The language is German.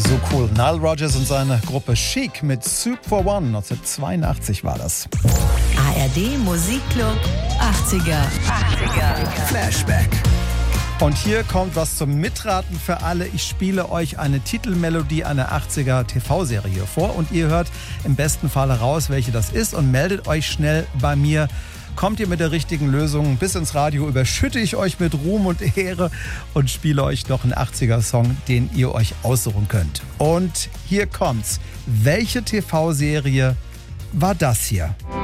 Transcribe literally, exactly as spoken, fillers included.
So cool. Nile Rodgers und seine Gruppe Chic mit Soup for One. neunzehnhundertzweiundachtzig war das. A R D Musikclub achtziger. achtziger. Flashback. Und hier kommt was zum Mitraten für alle. Ich spiele euch eine Titelmelodie einer achtziger T V-Serie vor und ihr hört im besten Fall heraus, welche das ist und meldet euch schnell bei mir. Kommt ihr mit der richtigen Lösung bis ins Radio, überschütte ich euch mit Ruhm und Ehre und spiele euch noch einen achtziger-Song, den ihr euch aussuchen könnt. Und hier kommt's. Welche T V-Serie war das hier?